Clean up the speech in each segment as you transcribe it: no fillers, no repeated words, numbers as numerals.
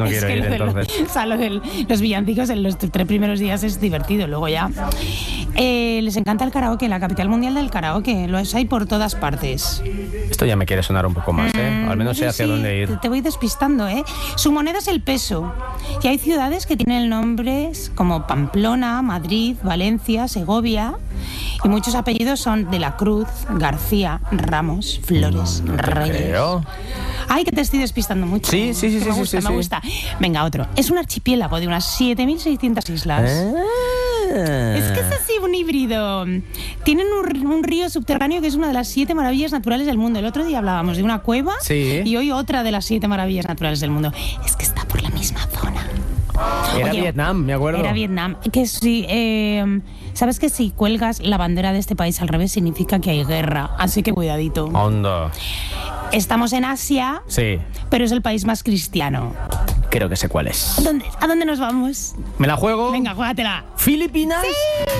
no quiero ir entonces. O sea, lo de los villancicos en los 3 primeros días es divertido, luego ya. Les encanta el karaoke, la capital mundial del karaoke, lo hay por todas partes. Esto ya me quiere sonar un poco más, ¿eh? Al menos sé hacia dónde ir. Te voy despistando, ¿eh? Su moneda es el peso. Y hay ciudades que tienen nombres como Pamplona, Madrid, Valencia, Segovia. Y muchos apellidos son de la Cruz, García, Ramos, Flores, Reyes. Creo. Ay, que te estoy despistando mucho. Sí. Me gusta. Venga, otro. Es un archipiélago de unas 7.600 islas. Es que es así un híbrido. Tienen un río subterráneo que es una de las 7 maravillas naturales del mundo. El otro día hablábamos de una cueva y hoy otra de las 7 maravillas naturales del mundo. Es que está por la misma zona. Era Vietnam, me acuerdo. Era Vietnam. Que sí, sabes que si cuelgas la bandera de este país al revés significa que hay guerra. Así que cuidadito. Onda. Estamos en Asia, Sí. pero es el país más cristiano. Creo que sé cuál es. ¿A dónde nos vamos? ¿Me la juego? Venga, juégatela. ¿Filipinas? ¡Sí!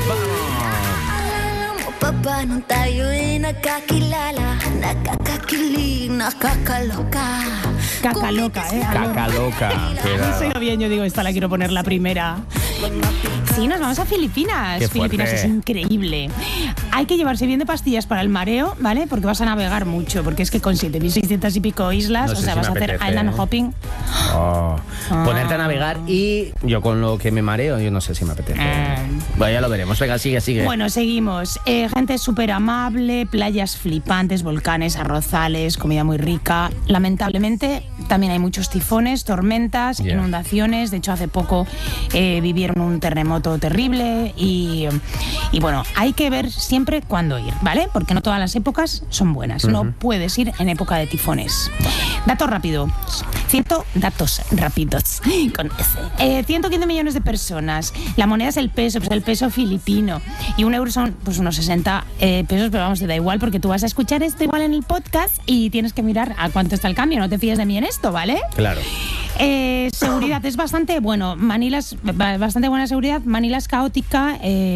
Papa no tayo nakakilala, nakakakili, nakakaloka. Cacaloca, Cacaloca. No sé bien, yo digo, esta la quiero poner la primera. Sí, nos vamos a Filipinas. Qué fuerte. Filipinas es increíble. Hay que llevarse bien de pastillas para el mareo, ¿vale? Porque vas a navegar mucho, porque es que con 7.600 y pico islas, No o sé sea, si vas a me hacer apetece, island hopping. Ponerte a navegar y yo con lo que me mareo, yo no sé si me apetece. Bueno, ya lo veremos. Venga, sigue. Bueno, seguimos. Gente súper amable, playas flipantes, volcanes, arrozales, comida muy rica. Lamentablemente, también hay muchos tifones, tormentas, inundaciones. De hecho, hace poco vivieron un terremoto terrible y bueno, hay que ver siempre cuándo ir, ¿vale? Porque no todas las épocas son buenas. No puedes ir en época de tifones. Datos rápidos. Datos rápidos. Con S. 115 millones de personas. La moneda es el peso, pues el peso filipino. Y un euro son pues unos 60 pesos, pero vamos, te da igual porque tú vas a escuchar esto igual en el podcast y tienes que mirar a cuánto está el cambio. No te fíes de mí en esto, ¿vale? Claro. Seguridad es bastante bueno. Manila es bastante buena seguridad. Manila es caótica.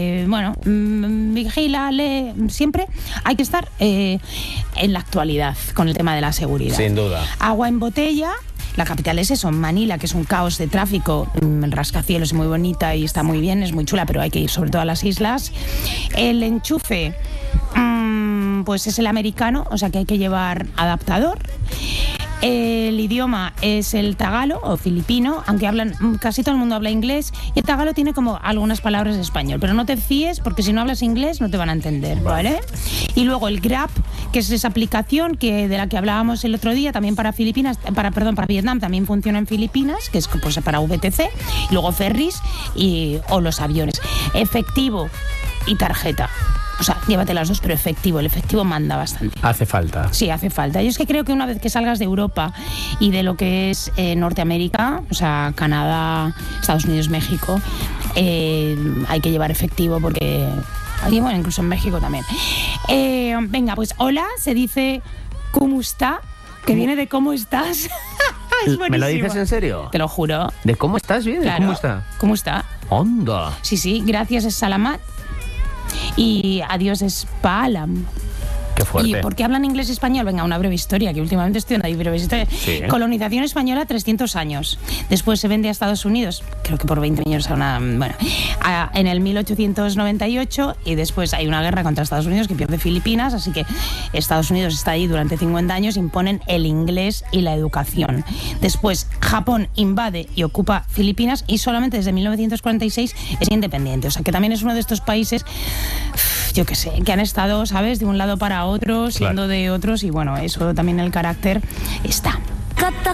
Vigílale. Siempre hay que estar en la actualidad con el tema de la seguridad. Sin duda. Agua en botella. La capital es eso, Manila, que es un caos de tráfico. El rascacielos es muy bonita y está muy bien, es muy chula, pero hay que ir sobre todo a las islas. El enchufe, pues es el americano, o sea que hay que llevar adaptador. El idioma es el tagalo o filipino, aunque casi todo el mundo habla inglés, y el tagalo tiene como algunas palabras de español, pero no te fíes porque si no hablas inglés no te van a entender, ¿vale? Y luego el Grab, que es esa aplicación de la que hablábamos el otro día, también para para Vietnam también funciona en Filipinas, que es pues para VTC, y luego ferries o los aviones. Efectivo y tarjeta. O sea, llévate las dos, pero efectivo. El efectivo manda bastante. Hace falta. Sí, hace falta. Yo es que creo que una vez que salgas de Europa y de lo que es Norteamérica, o sea, Canadá, Estados Unidos, México, hay que llevar efectivo porque... Bueno, incluso en México también. Venga, pues hola, se dice ¿cómo está? Que viene de ¿cómo estás? Es ¿Me lo dices en serio? Te lo juro. ¿De cómo estás bien? Claro. ¿Cómo está? ¿Cómo está? Onda. Sí, gracias es Salamat. Y adiós es Paalam. Qué fuerte. ¿Y por qué hablan inglés y español? Venga, una breve historia, que últimamente estoy en ahí, breve historia. Sí. Colonización española, 300 años. Después se vende a Estados Unidos, creo que por 20 millones en el 1898, y después hay una guerra contra Estados Unidos que pierde Filipinas, así que Estados Unidos está ahí durante 50 años, imponen el inglés y la educación. Después Japón invade y ocupa Filipinas y solamente desde 1946 es independiente. O sea, que también es uno de estos países, yo qué sé, que han estado, ¿sabes?, de un lado para otro, siendo de otros, y bueno, eso también el carácter está. Kata